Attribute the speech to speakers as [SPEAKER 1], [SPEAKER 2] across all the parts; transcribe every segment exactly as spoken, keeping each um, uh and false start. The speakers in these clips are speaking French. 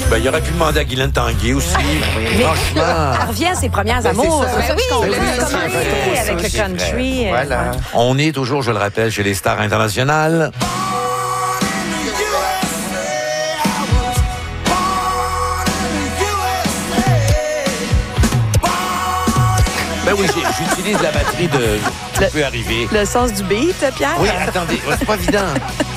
[SPEAKER 1] Ben, il aurait pu demander à Guylaine Tanguay aussi.
[SPEAKER 2] Mais
[SPEAKER 1] Franchement.
[SPEAKER 2] elle revient à ses premières
[SPEAKER 3] Ben,
[SPEAKER 2] amours.
[SPEAKER 3] c'est ça.
[SPEAKER 2] Ben oui,
[SPEAKER 3] Ben
[SPEAKER 2] on
[SPEAKER 3] oui,
[SPEAKER 2] l'a
[SPEAKER 3] c'est
[SPEAKER 2] commencé
[SPEAKER 3] vrai.
[SPEAKER 2] avec le
[SPEAKER 1] C'est
[SPEAKER 2] country. euh,
[SPEAKER 3] Voilà.
[SPEAKER 2] ouais.
[SPEAKER 1] On est toujours, je le rappelle, chez les stars internationales. Ben oui, j'ai- j'utilise la batterie de... Ça peut arriver.
[SPEAKER 2] Le sens du beat, Pierre?
[SPEAKER 1] Oui, attendez, c'est pas évident.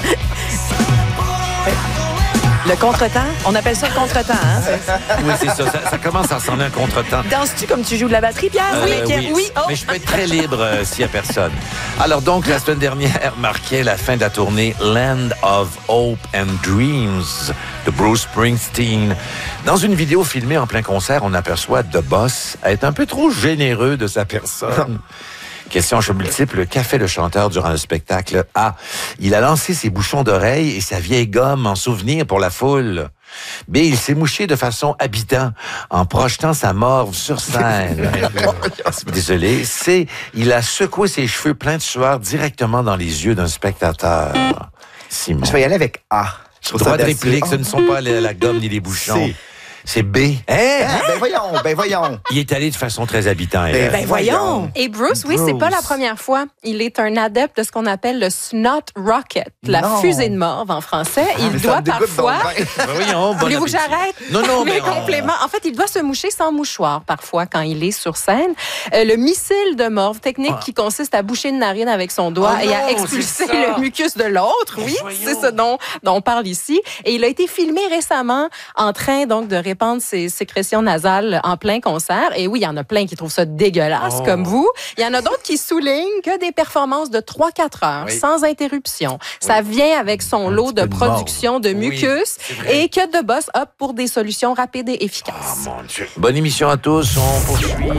[SPEAKER 2] Le contretemps? On appelle ça le contretemps, hein?
[SPEAKER 1] Oui, c'est ça, ça. Ça commence à ressembler à un contretemps.
[SPEAKER 2] Danses-tu comme tu joues de la batterie, Pierre?
[SPEAKER 1] Euh,
[SPEAKER 2] oui, Pierre, oui. Oh.
[SPEAKER 1] Mais je peux être très libre euh, s'il n'y a personne. Alors donc, la semaine dernière marquait la fin de la tournée Land of Hope and Dreams de Bruce Springsteen. Dans une vidéo filmée en plein concert, on aperçoit The Boss être un peu trop généreux de sa personne. Question choix multiple. Qu'a fait le chanteur durant le spectacle? A. Il a lancé ses bouchons d'oreilles et sa vieille gomme en souvenir pour la foule. B. Il s'est mouché de façon habitant en projetant sa morve sur scène. Désolé. C. Il a secoué ses cheveux pleins de sueur directement dans les yeux d'un spectateur. Simon.
[SPEAKER 3] Je vais y aller avec A. Je trouve ça
[SPEAKER 1] Droit de
[SPEAKER 3] audacieux.
[SPEAKER 1] réplique, ce ne sont pas la, la gomme ni les bouchons.
[SPEAKER 3] C.
[SPEAKER 1] C'est B. Hein?
[SPEAKER 3] Ah, ben voyons, ben voyons.
[SPEAKER 1] Il est allé de façon très habitant.
[SPEAKER 3] Ben,
[SPEAKER 2] Ben voyons.
[SPEAKER 4] Et Bruce, oui, c'est pas la
[SPEAKER 3] Bruce.
[SPEAKER 4] première fois. Il est un adepte de ce qu'on appelle le snot rocket, la
[SPEAKER 3] Non.
[SPEAKER 4] fusée de morve en français. Il
[SPEAKER 3] Mais ça
[SPEAKER 4] doit
[SPEAKER 3] me dégoûte
[SPEAKER 4] parfois...
[SPEAKER 3] donc bien.
[SPEAKER 1] Ben voyons, bon
[SPEAKER 4] Voulez-vous que
[SPEAKER 1] appétit.
[SPEAKER 4] j'arrête?
[SPEAKER 1] Non, non, mais
[SPEAKER 4] Les
[SPEAKER 1] on-
[SPEAKER 4] compléments. En fait, il doit se moucher sans mouchoir parfois quand il est sur scène. Euh, le missile de morve, technique
[SPEAKER 1] Ah.
[SPEAKER 4] qui consiste à boucher une narine avec son doigt
[SPEAKER 1] Oh
[SPEAKER 4] et à
[SPEAKER 1] non,
[SPEAKER 4] expulser
[SPEAKER 1] c'est ça.
[SPEAKER 4] le mucus de l'autre. Oui,
[SPEAKER 1] voyons.
[SPEAKER 4] c'est ce dont, dont on parle ici. Et il a été filmé récemment en train donc de répandre ses sécrétions nasales en plein concert. Et oui, il y en a plein qui trouvent ça dégueulasse
[SPEAKER 1] Oh.
[SPEAKER 4] comme vous. Il y en a d'autres qui soulignent que des performances de trois quatre heures
[SPEAKER 1] Oui.
[SPEAKER 4] sans interruption. Ça vient avec son
[SPEAKER 1] Un
[SPEAKER 4] lot
[SPEAKER 1] petit
[SPEAKER 4] de
[SPEAKER 1] peu de morve.
[SPEAKER 4] production de
[SPEAKER 1] Oui,
[SPEAKER 4] mucus
[SPEAKER 1] c'est vrai.
[SPEAKER 4] et que The Boss opte pour des solutions rapides et
[SPEAKER 1] Ah,
[SPEAKER 4] efficaces.
[SPEAKER 1] mon Dieu. Bonne émission à tous. On poursuit.